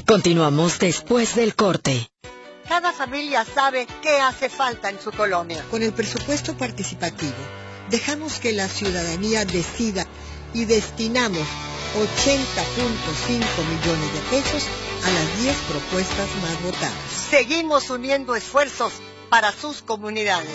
Continuamos después del corte. Cada familia sabe qué hace falta en su colonia. Con el presupuesto participativo, dejamos que la ciudadanía decida y destinamos 80.5 millones de pesos a las 10 propuestas más votadas. Seguimos uniendo esfuerzos para sus comunidades.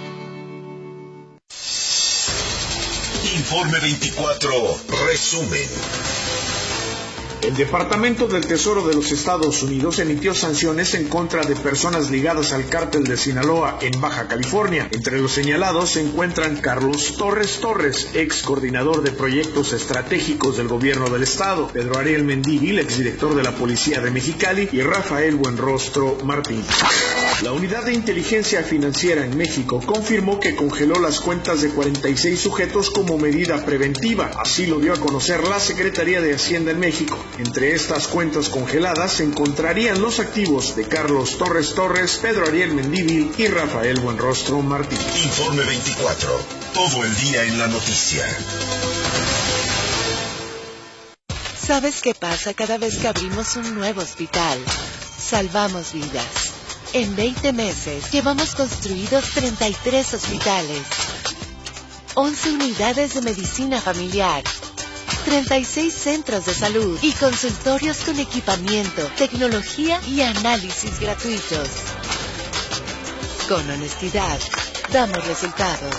Informe 24, resumen. El Departamento del Tesoro de los Estados Unidos emitió sanciones en contra de personas ligadas al cártel de Sinaloa en Baja California. Entre los señalados se encuentran Carlos Torres, ex coordinador de proyectos estratégicos del gobierno del estado, Pedro Ariel Mendívil, exdirector de la Policía de Mexicali, y Rafael Buenrostro Martín. La Unidad de Inteligencia Financiera en México confirmó que congeló las cuentas de 46 sujetos como medida preventiva. Así lo dio a conocer la Secretaría de Hacienda en México. Entre estas cuentas congeladas se encontrarían los activos de Carlos Torres, Pedro Ariel Mendívil y Rafael Buenrostro Martín. Informe 24, todo el día en la noticia. ¿Sabes qué pasa cada vez que abrimos un nuevo hospital? Salvamos vidas. En 20 meses llevamos construidos 33 hospitales, 11 unidades de medicina familiar, 36 centros de salud y consultorios con equipamiento, tecnología y análisis gratuitos. Con honestidad, damos resultados.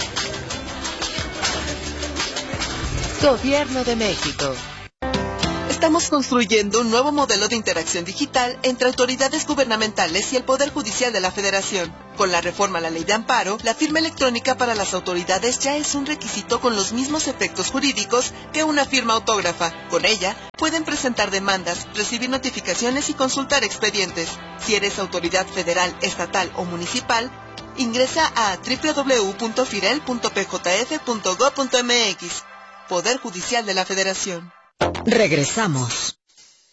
Gobierno de México. Estamos construyendo un nuevo modelo de interacción digital entre autoridades gubernamentales y el Poder Judicial de la Federación. Con la reforma a la Ley de Amparo, la firma electrónica para las autoridades ya es un requisito con los mismos efectos jurídicos que una firma autógrafa. Con ella, pueden presentar demandas, recibir notificaciones y consultar expedientes. Si eres autoridad federal, estatal o municipal, ingresa a www.firel.pjf.gov.mx. Poder Judicial de la Federación. Regresamos.